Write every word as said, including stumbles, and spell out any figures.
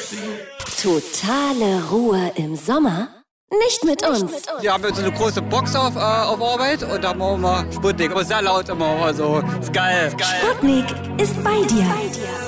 Totale Ruhe im Sommer? Nicht mit uns. Wir haben jetzt so eine große Box auf, äh, auf Arbeit und da machen wir Sputnik. Aber sehr laut immer. Also, ist geil. Ist geil. Sputnik ist bei dir.